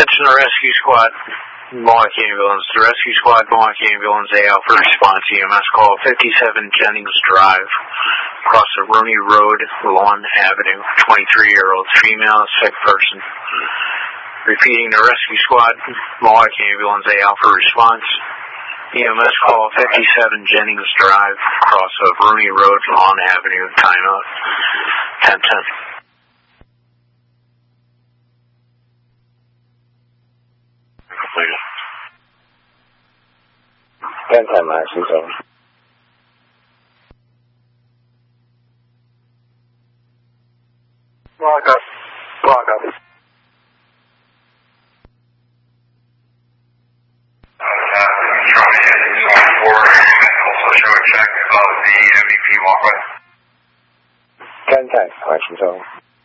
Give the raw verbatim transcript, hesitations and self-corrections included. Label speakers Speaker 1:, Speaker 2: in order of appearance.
Speaker 1: Attention the rescue squad, Milwaukee Ambulance. The rescue squad, Milwaukee Ambulance, A Alpha response, E M S call fifty-seven Jennings Drive, across the Rooney Road, Lawn Avenue, twenty-three-year-old female, sick person. Repeating, the rescue squad, Milwaukee Ambulance, A Alpha response, E M S call fifty-seven Jennings Drive, across the Rooney Road, Lawn Avenue, timeout, ten ten.
Speaker 2: ten ten, action zone.
Speaker 3: Block up. Block up.
Speaker 4: Also show a check of the M V P walkway.
Speaker 2: ten ten, action zone.